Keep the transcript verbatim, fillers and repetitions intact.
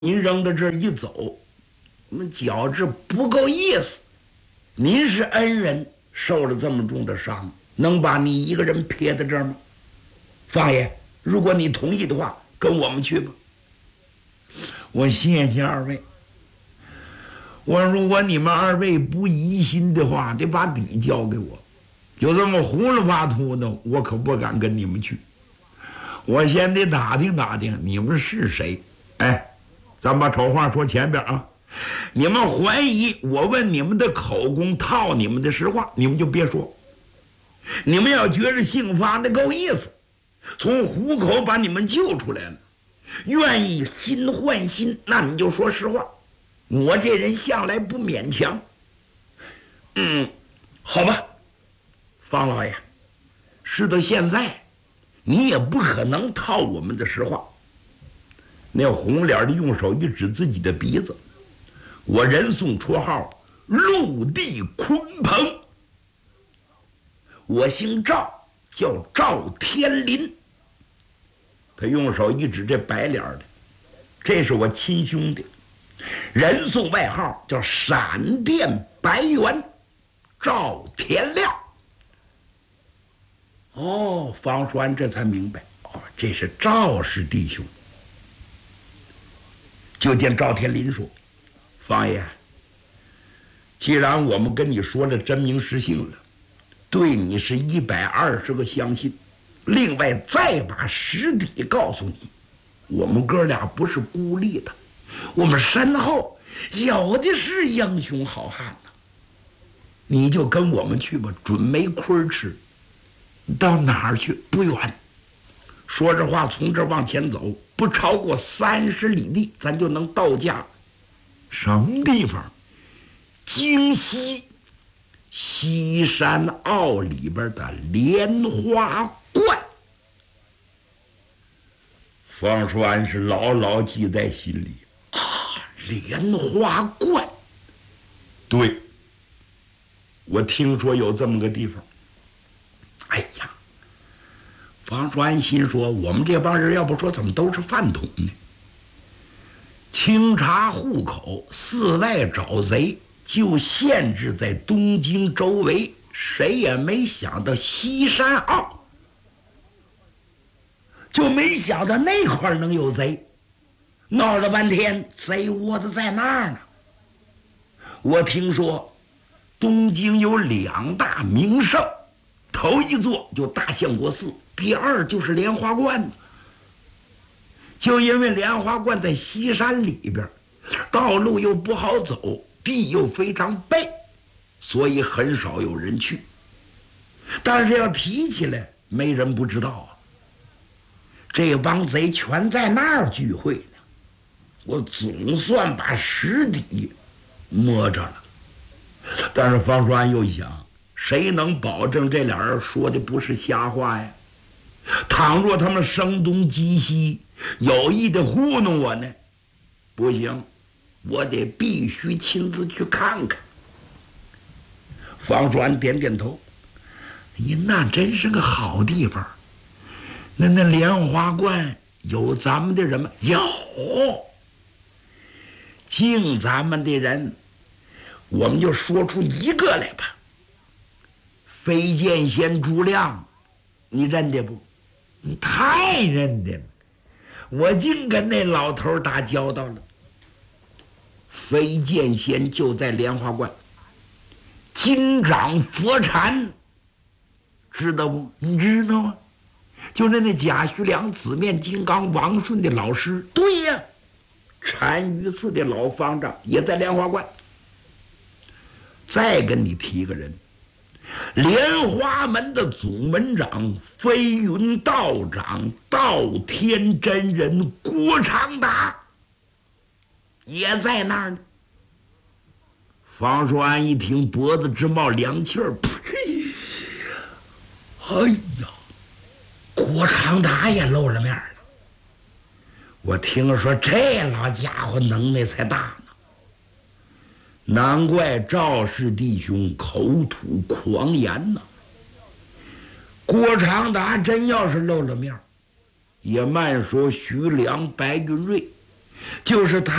您扔到这儿一走，我们觉着不够意思。您是恩人，受了这么重的伤，能把你一个人撇在这儿吗？方爷，如果你同意的话，跟我们去吧。我谢谢二位。我如果你们二位不疑心的话，得把底交给我。就这么糊里八涂的，我可不敢跟你们去。我先得打听打听你们是谁。哎，咱把丑话说前边啊。你们怀疑我问你们的口供套你们的实话，你们就别说。你们要觉着姓方的够意思，从虎口把你们救出来了，愿意心换心，那你就说实话。我这人向来不勉强。嗯，好吧，方老爷，事到现在，你也不可能套我们的实话。那红脸的用手一指自己的鼻子，我人送绰号陆地鲲鹏，我姓赵，叫赵天林。他用手一指这白脸的，这是我亲兄弟，人送外号叫闪电白猿赵天亮。哦，方叔安这才明白，哦，这是赵氏弟兄。就见赵天林说：“方爷，既然我们跟你说了真名实姓了，对你是一百二十个相信，另外再把实底告诉你，我们哥俩不是孤立的，我们身后有的是英雄好汉呢。你就跟我们去吧，准没亏吃。到哪儿去？不远。说这话，从这儿往前走，不超过三十里地，咱就能到家。什么地方？京西西山坳里边的莲花观。方叔安是牢牢记在心里啊，莲花观。对，我听说有这么个地方。哎呀，方叔安心说，我们这帮人要不说怎么都是饭桶呢？清查户口，四外找贼，就限制在东京周围，谁也没想到西山坳，就没想到那块能有贼。闹了半天，贼窝子在那儿呢。我听说东京有两大名胜，头一座就大相国寺，第二就是莲花观。就因为莲花观在西山里边，道路又不好走，地又非常背，所以很少有人去。但是要提起来，没人不知道啊。这帮贼全在那儿聚会呢，我总算把实底摸着了。但是方叔安又想，谁能保证这俩人说的不是瞎话呀？倘若他们声东击西，有意的糊弄我呢？不行，我得必须亲自去看看。方叔安点点头，你那真是个好地方。那那莲花观有咱们的人吗？有，敬咱们的人，我们就说出一个来吧。飞剑仙朱亮，你认得不？你太认得了，我净跟那老头打交道了。飞剑仙就在莲花观，金掌佛禅，知道不？你知道吗？就是那贾虚良紫面金刚王顺的老师。对呀，禅于寺的老方丈也在莲花观。再跟你提个人，莲花门的总门长飞云道长道天真人郭长达也在那儿呢。方叔安一听，脖子直冒凉气儿。呸！哎呀，郭长达也露了面了。我听说这老家伙能耐才大呢，难怪赵氏弟兄口吐狂言呢。郭长达真要是露了面，也慢说徐良、白云瑞就是他。